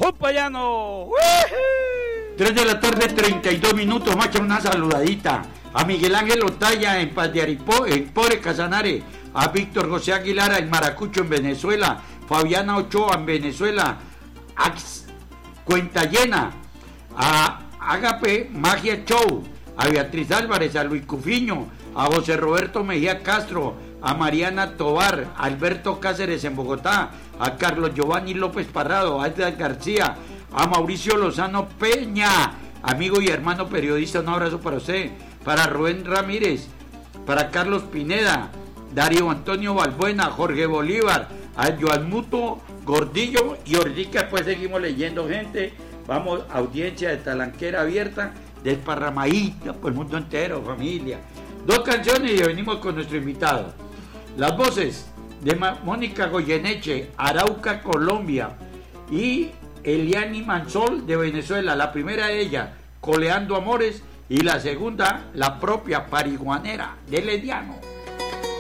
¡Pupayano! 3 de la tarde, 32 minutos. Vamos a echar una saludadita a Miguel Ángel Otaya en Paz de Aripó, en Pore Casanare, a Víctor José Aguilar en Maracucho en Venezuela, Fabiana Ochoa en Venezuela, a Cuenta Llena, a Agape Magia Show, a Beatriz Álvarez, a Luis Cufiño, a José Roberto Mejía Castro, a Mariana Tobar, a Alberto Cáceres en Bogotá, a Carlos Giovanni López Parrado, a Edgar García, a Mauricio Lozano Peña, amigo y hermano periodista, un abrazo para usted, para Rubén Ramírez, para Carlos Pineda, Darío Antonio Balbuena, Jorge Bolívar, a Joan Muto Gordillo, y ahorita después seguimos leyendo gente. Vamos, audiencia de Talanquera abierta, desparramadita por el mundo entero, familia. 2 canciones y venimos con nuestro invitado. Las voces de Mónica Goyeneche, Arauca, Colombia, y Eliani Mansol de Venezuela. La primera de ella, Coleando Amores, y la segunda, la propia Pariguanera de Lediano.